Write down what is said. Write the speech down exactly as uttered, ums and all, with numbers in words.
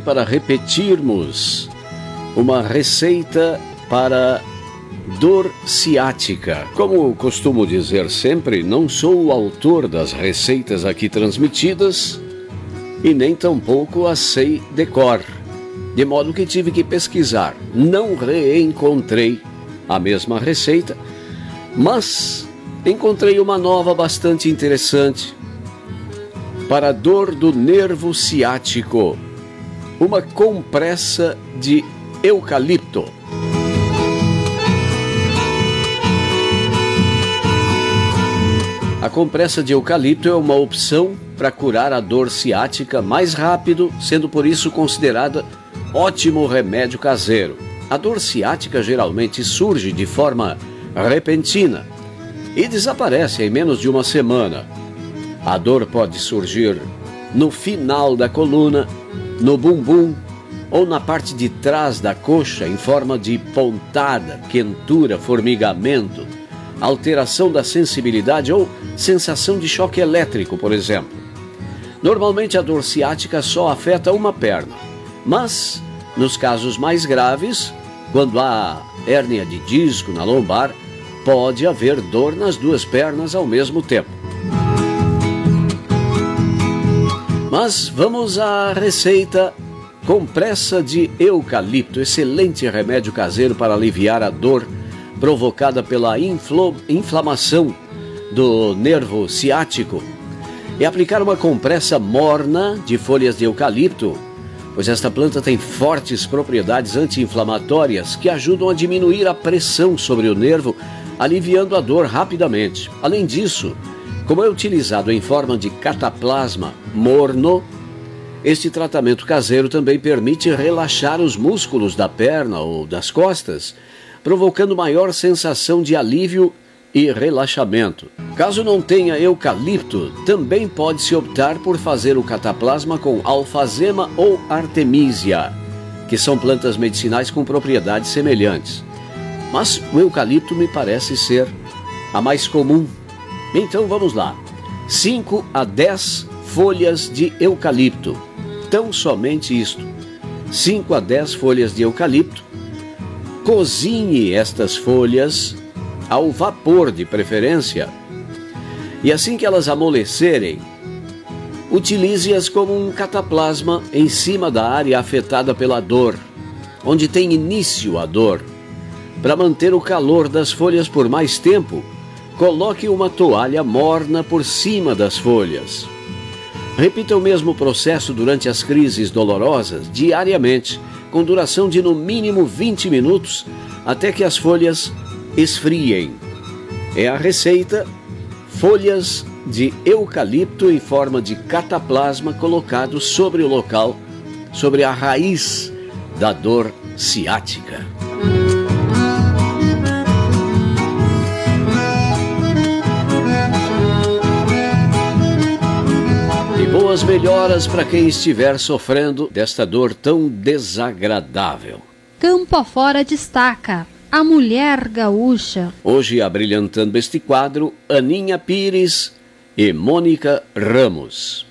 para repetirmos uma receita para dor ciática. Como costumo dizer sempre, não sou o autor das receitas aqui transmitidas e nem tampouco as sei de cor, de modo que tive que pesquisar. Não reencontrei a mesma receita, mas encontrei uma nova bastante interessante para dor do nervo ciático, uma compressa de eucalipto. A compressa de eucalipto é uma opção para curar a dor ciática mais rápido, sendo por isso considerada ótimo remédio caseiro. A dor ciática geralmente surge de forma repentina e desaparece em menos de uma semana. A dor pode surgir no final da coluna, no bumbum ou na parte de trás da coxa em forma de pontada, quentura, formigamento, alteração da sensibilidade ou sensação de choque elétrico, por exemplo. Normalmente a dor ciática só afeta uma perna, mas nos casos mais graves, quando há hérnia de disco na lombar, pode haver dor nas duas pernas ao mesmo tempo. Mas vamos à receita: compressa de eucalipto, excelente remédio caseiro para aliviar a dor provocada pela inflo, inflamação do nervo ciático. E aplicar uma compressa morna de folhas de eucalipto, pois esta planta tem fortes propriedades anti-inflamatórias que ajudam a diminuir a pressão sobre o nervo, aliviando a dor rapidamente. Além disso, como é utilizado em forma de cataplasma morno, este tratamento caseiro também permite relaxar os músculos da perna ou das costas, provocando maior sensação de alívio e relaxamento. Caso não tenha eucalipto, também pode-se optar por fazer o cataplasma com alfazema ou artemisia, que são plantas medicinais com propriedades semelhantes. Mas o eucalipto me parece ser a mais comum. Então vamos lá. cinco a dez folhas de eucalipto. Tão somente isto. cinco a dez folhas de eucalipto. Cozinhe estas folhas ao vapor de preferência. E assim que elas amolecerem, utilize-as como um cataplasma em cima da área afetada pela dor, onde tem início a dor. Para manter o calor das folhas por mais tempo, coloque uma toalha morna por cima das folhas. Repita o mesmo processo durante as crises dolorosas, diariamente, com duração de no mínimo vinte minutos, até que as folhas esfriem. É a receita: folhas de eucalipto em forma de cataplasma colocado sobre o local, sobre a raiz da dor ciática. Boas melhoras para quem estiver sofrendo desta dor tão desagradável. Campo afora destaca a mulher gaúcha. Hoje abrilhantando este quadro, Aninha Pires e Mônica Ramos.